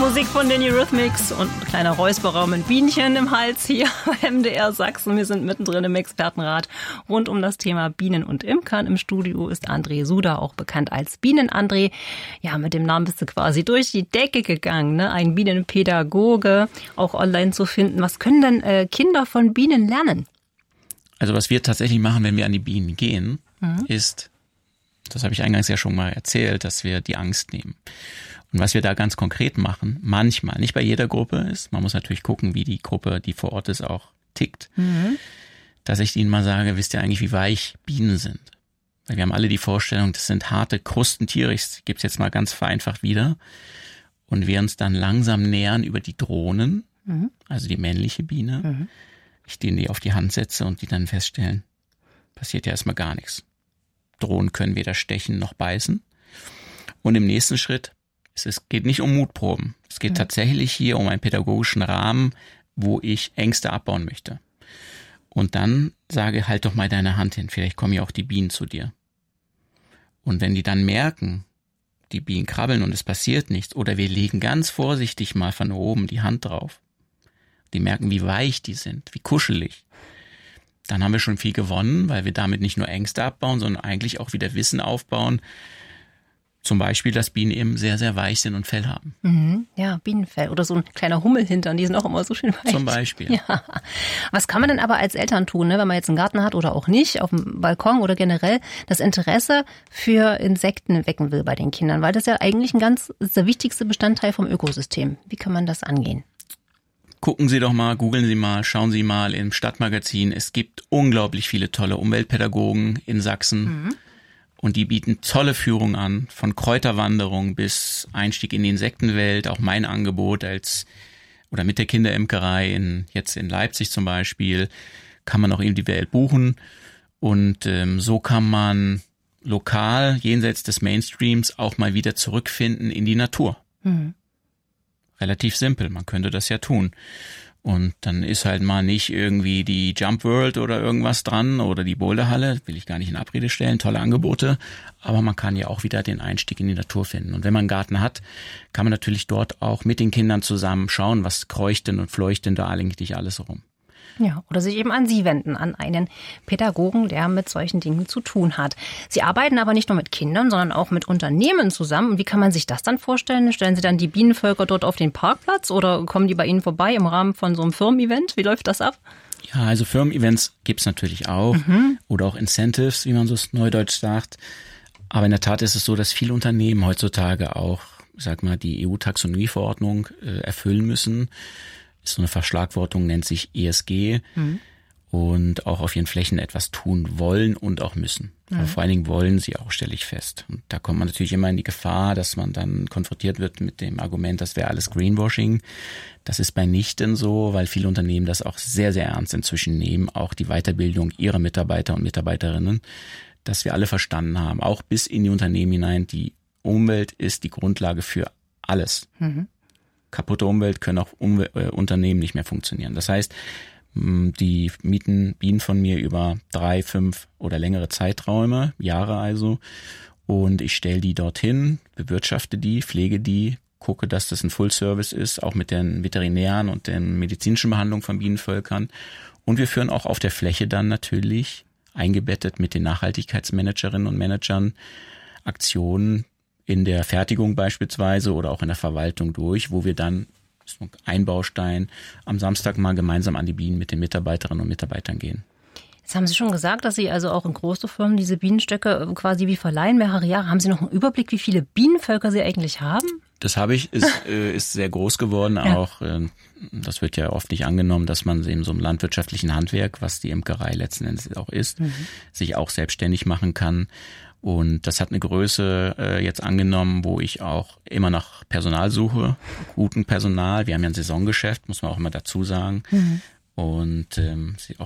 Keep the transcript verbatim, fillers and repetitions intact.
Musik von den Eurythmics und ein kleiner Räusperer mit Bienchen im Hals hier bei M D R Sachsen. Wir sind mittendrin im Expertenrat rund um das Thema Bienen und Imkern. Im Studio ist André Suda, auch bekannt als Bienen-André. Ja, mit dem Namen bist du quasi durch die Decke gegangen, ne? Ein Bienenpädagoge, auch online zu finden. Was können denn äh, Kinder von Bienen lernen? Also was wir tatsächlich machen, wenn wir an die Bienen gehen, mhm. ist, das habe ich eingangs ja schon mal erzählt, dass wir die Angst nehmen. Und was wir da ganz konkret machen, manchmal, nicht bei jeder Gruppe ist, man muss natürlich gucken, wie die Gruppe, die vor Ort ist, auch tickt, mhm. dass ich ihnen mal sage, wisst ihr eigentlich, wie weich Bienen sind? Weil wir haben alle die Vorstellung, das sind harte Krustentiere, ich gebe es jetzt mal ganz vereinfacht wieder, und wir uns dann langsam nähern über die Drohnen, mhm. also die männliche Biene, mhm. ich denen die auf die Hand setze und die dann feststellen, passiert ja erstmal gar nichts. Drohnen können weder stechen noch beißen. Und im nächsten Schritt, es geht nicht um Mutproben. Es geht mhm. tatsächlich hier um einen pädagogischen Rahmen, wo ich Ängste abbauen möchte. Und dann sage, halt doch mal deine Hand hin, vielleicht kommen ja auch die Bienen zu dir. Und wenn die dann merken, die Bienen krabbeln und es passiert nichts, oder wir legen ganz vorsichtig mal von oben die Hand drauf, die merken, wie weich die sind, wie kuschelig, dann haben wir schon viel gewonnen, weil wir damit nicht nur Ängste abbauen, sondern eigentlich auch wieder Wissen aufbauen. Zum Beispiel, dass Bienen eben sehr, sehr weich sind und Fell haben. Mhm, ja, Bienenfell oder so ein kleiner Hummelhintern, die sind auch immer so schön weich. Zum Beispiel. Ja. Was kann man denn aber als Eltern tun, ne, wenn man jetzt einen Garten hat oder auch nicht, auf dem Balkon oder generell das Interesse für Insekten wecken will bei den Kindern? Weil das ist ja eigentlich ein ganz, ist der wichtigste Bestandteil vom Ökosystem. Wie kann man das angehen? Gucken Sie doch mal, googeln Sie mal, schauen Sie mal im Stadtmagazin. Es gibt unglaublich viele tolle Umweltpädagogen in Sachsen. Mhm. Und die bieten tolle Führungen an, von Kräuterwanderung bis Einstieg in die Insektenwelt. Auch mein Angebot als, oder mit der Kinderimkerei in, jetzt in Leipzig zum Beispiel, kann man auch individuell buchen. Und ähm, so kann man lokal, jenseits des Mainstreams, auch mal wieder zurückfinden in die Natur. Mhm. Relativ simpel, man könnte das ja tun. Und dann ist halt mal nicht irgendwie die Jump World oder irgendwas dran oder die Boulderhalle, will ich gar nicht in Abrede stellen, tolle Angebote, aber man kann ja auch wieder den Einstieg in die Natur finden. Und wenn man einen Garten hat, kann man natürlich dort auch mit den Kindern zusammen schauen, was kreucht denn und fleucht denn da eigentlich alles rum. Ja, oder sich eben an Sie wenden, an einen Pädagogen, der mit solchen Dingen zu tun hat. Sie arbeiten aber nicht nur mit Kindern, sondern auch mit Unternehmen zusammen. Und wie kann man sich das dann vorstellen? Stellen Sie dann die Bienenvölker dort auf den Parkplatz oder kommen die bei Ihnen vorbei im Rahmen von so einem Firmen-Event? Wie läuft das ab? Ja, also Firmen-Events gibt's natürlich auch mhm. oder auch Incentives, wie man so neudeutsch sagt. Aber in der Tat ist es so, dass viele Unternehmen heutzutage auch, sag mal, die E U-Taxonomie-Verordnung äh, erfüllen müssen. So eine Verschlagwortung, nennt sich E S G, mhm. und auch auf ihren Flächen etwas tun wollen und auch müssen. Mhm. Aber vor allen Dingen wollen sie auch, stelle ich fest. Und da kommt man natürlich immer in die Gefahr, dass man dann konfrontiert wird mit dem Argument, das wäre alles Greenwashing. Das ist bei nichten so, weil viele Unternehmen das auch sehr, sehr ernst inzwischen nehmen, auch die Weiterbildung ihrer Mitarbeiter und Mitarbeiterinnen, dass wir alle verstanden haben, auch bis in die Unternehmen hinein, die Umwelt ist die Grundlage für alles. Mhm. Kaputte Umwelt können auch Umwel- äh, Unternehmen nicht mehr funktionieren. Das heißt, die mieten Bienen von mir über drei, fünf oder längere Zeiträume, Jahre also, und ich stelle die dorthin, bewirtschafte die, pflege die, gucke, dass das ein Full-Service ist, auch mit den veterinären und den medizinischen Behandlungen von Bienenvölkern. Und wir führen auch auf der Fläche dann natürlich, eingebettet mit den Nachhaltigkeitsmanagerinnen und Managern, Aktionen, in der Fertigung beispielsweise oder auch in der Verwaltung durch, wo wir dann, ein Baustein, am Samstag mal gemeinsam an die Bienen mit den Mitarbeiterinnen und Mitarbeitern gehen. Jetzt haben Sie schon gesagt, dass Sie also auch in große Firmen diese Bienenstöcke quasi wie verleihen, mehrere Jahre. Haben Sie noch einen Überblick, wie viele Bienenvölker Sie eigentlich haben? Das habe ich, ist, äh, ist sehr groß geworden. Ja. Auch äh, das wird ja oft nicht angenommen, dass man in so einem landwirtschaftlichen Handwerk, was die Imkerei letzten Endes auch ist, mhm. sich auch selbstständig machen kann. Und das hat eine Größe äh, jetzt angenommen, wo ich auch immer nach Personal suche, guten Personal. Wir haben ja ein Saisongeschäft, muss man auch immer dazu sagen. Mhm. Und ähm, auch